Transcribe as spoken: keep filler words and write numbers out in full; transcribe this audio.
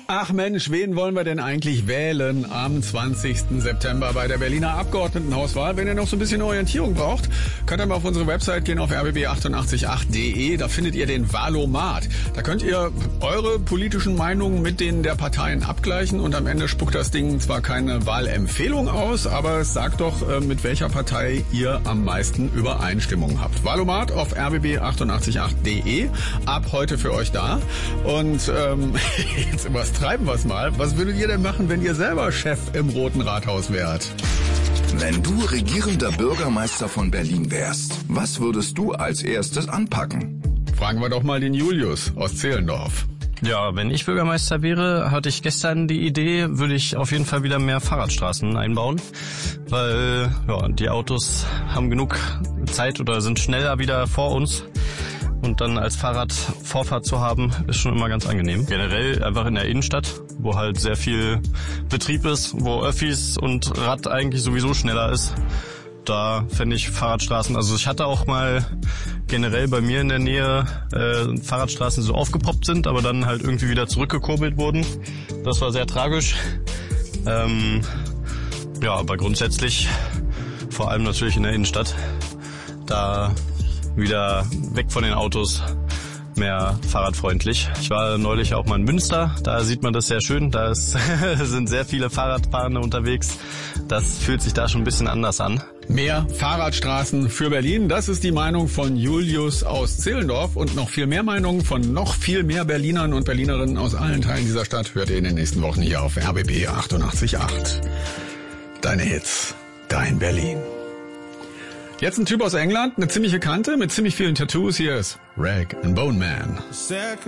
Ach Mensch, wen wollen wir denn eigentlich wählen am zwanzigsten September bei der Berliner Abgeordnetenhauswahl? Wenn ihr noch so ein bisschen Orientierung braucht, könnt ihr mal auf unsere Website gehen, auf r b b acht acht acht punkt d e. Da findet ihr den Wahlomat. Da könnt ihr eure politischen Meinungen mit denen der Parteien abgleichen und am Ende spuckt das Ding zwar keine Wahlempfehlung aus, aber es sagt doch, mit welcher Partei ihr am meisten Übereinstimmung habt. Wahlomat auf r b b acht acht acht punkt d e. Ab heute für euch da. Und ähm, jetzt übertreiben wir es mal. Was würdet ihr denn machen, wenn ihr selber Chef im Roten Rathaus wärt? Wenn du regierender Bürgermeister von Berlin wärst, was würdest du als erstes anpacken? Fragen wir doch mal den Julius aus Zehlendorf. Ja, wenn ich Bürgermeister wäre, hatte ich gestern die Idee, würde ich auf jeden Fall wieder mehr Fahrradstraßen einbauen, weil ja, die Autos haben genug Zeit oder sind schneller wieder vor uns. Und dann als Fahrrad Vorfahrt zu haben, ist schon immer ganz angenehm. Generell einfach in der Innenstadt, wo halt sehr viel Betrieb ist, wo Öffis und Rad eigentlich sowieso schneller ist. Da fände ich Fahrradstraßen, also ich hatte auch mal generell bei mir in der Nähe äh, Fahrradstraßen, die so aufgepoppt sind, aber dann halt irgendwie wieder zurückgekurbelt wurden. Das war sehr tragisch. Ähm, ja, aber grundsätzlich, vor allem natürlich in der Innenstadt, da wieder weg von den Autos, mehr fahrradfreundlich. Ich war neulich auch mal in Münster, da sieht man das sehr schön, da ist, sind sehr viele Fahrradfahrende unterwegs. Das fühlt sich da schon ein bisschen anders an. Mehr Fahrradstraßen für Berlin, das ist die Meinung von Julius aus Zehlendorf und noch viel mehr Meinungen von noch viel mehr Berlinern und Berlinerinnen aus allen Teilen dieser Stadt hört ihr in den nächsten Wochen hier auf R B B achtundachtzig Komma acht. Deine Hits, dein Berlin. Jetzt ein Typ aus England, eine ziemliche Kante mit ziemlich vielen Tattoos. Hier ist Rag and Bone Man.